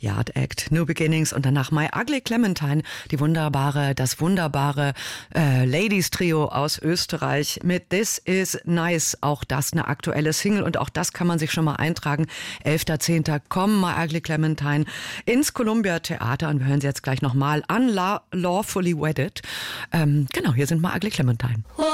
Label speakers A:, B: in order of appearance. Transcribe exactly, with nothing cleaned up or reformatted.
A: Yard Act, New Beginnings und danach My Ugly Clementine, die wunderbare, das wunderbare äh, Ladies-Trio aus Österreich mit This Is Nice. Auch das eine aktuelle Single und auch das kann man sich schon mal eintragen. elfter zehnter kommen My Ugly Clementine ins Columbia Theater und wir hören sie jetzt gleich nochmal an, La Lawfully Wedded. Ähm, genau, hier sind My Ugly Clementine.
B: Oh.